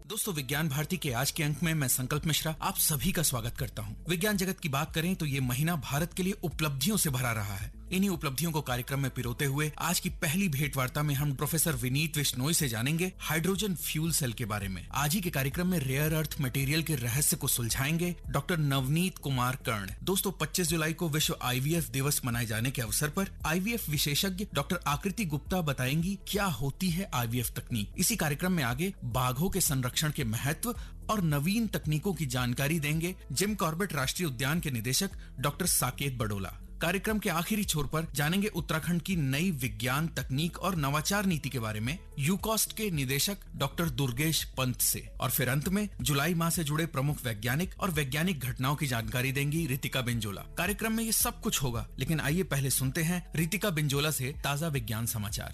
दोस्तों, विज्ञान भारती के आज के अंक में मैं संकल्प मिश्रा आप सभी का स्वागत करता हूं। विज्ञान जगत की बात करें तो ये महीना भारत के लिए उपलब्धियों से भरा रहा है। इन्हीं उपलब्धियों को कार्यक्रम में पिरोते हुए आज की पहली भेंट वार्ता में हम प्रोफेसर विनीत विश्नोई से जानेंगे हाइड्रोजन फ्यूल सेल के बारे में। आज ही के कार्यक्रम में रेयर अर्थ मटेरियल के रहस्य को सुलझाएंगे डॉक्टर नवनीत कुमार कर्ण। दोस्तों, 25 जुलाई को विश्व IVF दिवस मनाए जाने के अवसर पर IVF विशेषज्ञ डॉक्टर आकृति गुप्ता बताएंगी क्या होती है IVF तकनीक। इसी कार्यक्रम में आगे बाघों के संरक्षण के महत्व और नवीन तकनीकों की जानकारी देंगे जिम कॉर्बेट राष्ट्रीय उद्यान के निदेशक डॉक्टर साकेत बडोला। कार्यक्रम के आखिरी छोर पर जानेंगे उत्तराखंड की नई विज्ञान तकनीक और नवाचार नीति के बारे में यूकॉस्ट के निदेशक डॉक्टर दुर्गेश पंत से। और फिर अंत में जुलाई माह से जुड़े प्रमुख वैज्ञानिक और वैज्ञानिक घटनाओं की जानकारी देंगी रितिका बिंजोला। कार्यक्रम में ये सब कुछ होगा, लेकिन आइए पहले सुनते हैं रितिका बिंजोला से ताजा विज्ञान समाचार।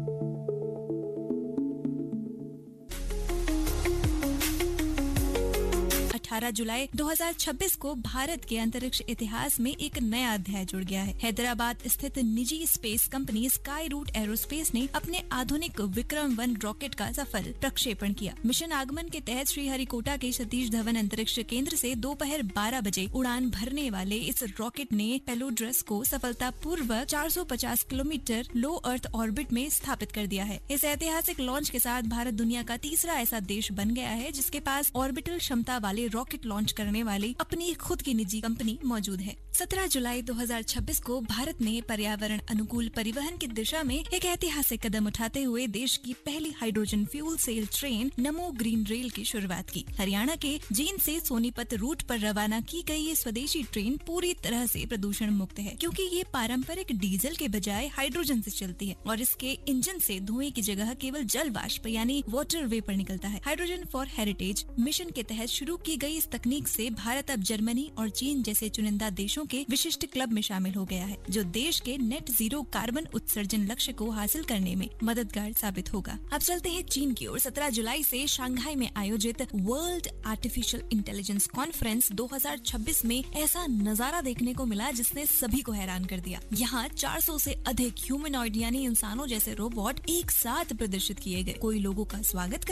18 जुलाई 2026 को भारत के अंतरिक्ष इतिहास में एक नया अध्याय जुड़ गया है। हैदराबाद स्थित निजी space company sky root aerospace ने अपने आधुनिक विक्रम-1 रॉकेट का सफल प्रक्षेपण किया। मिशन आगमन के तहत श्रीहरिकोटा के सतीश धवन अंतरिक्ष केंद्र से दोपहर 12 बजे उड़ान भरने वाले इस रॉकेट ने पेलोड्रस को सफलतापूर्वक 450 किलोमीटर लो अर्थ ऑर्बिट में स्थापित कर दिया है। इस ऐतिहासिक लॉन्च के साथ भारत दुनिया का तीसरा ऐसा देश बन गया है जिसके पास ऑर्बिटल क्षमता वाले रॉकेट लॉन्च करने वाली अपनी खुद की निजी कंपनी मौजूद है। 17 जुलाई 2026 को भारत ने पर्यावरण अनुकूल परिवहन की दिशा में एक ऐतिहासिक कदम उठाते हुए देश की पहली हाइड्रोजन फ्यूल सेल ट्रेन नमो ग्रीन रेल की शुरुआत की। हरियाणा के जींद से सोनीपत रूट पर रवाना की गई ये स्वदेशी ट्रेन पूरी तरह से प्रदूषण मुक्त है, क्योंकि ये पारंपरिक डीजल के बजाय हाइड्रोजन से चलती है और इसके इंजन से धुएं की जगह केवल जल वाष्प यानी वाटर वेपर निकलता है। हाइड्रोजन फॉर हेरिटेज मिशन के तहत शुरू की गई इस तकनीक से भारत अब जर्मनी और चीन जैसे चुनिंदा देशों के विशिष्ट क्लब में शामिल हो गया है, जो देश के नेट जीरो कार्बन उत्सर्जन लक्ष्य को हासिल करने में मददगार साबित होगा। अब चलते हैं चीन की ओर। 17 जुलाई से शंघाई में आयोजित वर्ल्ड आर्टिफिशियल इंटेलिजेंस कॉन्फ्रेंस 2026 में ऐसा नजारा देखने को मिला जिसने सभी को हैरान कर दिया। यहाँ 400 से अधिक ह्यूमनॉइड यानी इंसानों जैसे रोबोट एक साथ प्रदर्शित किए गए। कोई लोगों का स्वागत